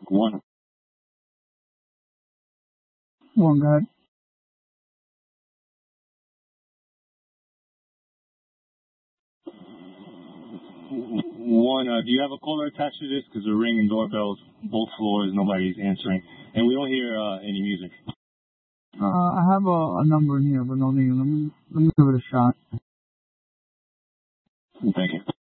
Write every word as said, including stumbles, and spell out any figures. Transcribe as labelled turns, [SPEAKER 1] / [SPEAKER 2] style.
[SPEAKER 1] One.
[SPEAKER 2] One, go ahead.
[SPEAKER 1] One, uh, do you have a caller attached to this? Because we're ringing doorbells, both floors, nobody's answering. And we don't hear uh, any music.
[SPEAKER 2] Uh, I have a, a number in here, but no name. Let me, let me give it a shot.
[SPEAKER 1] Thank you.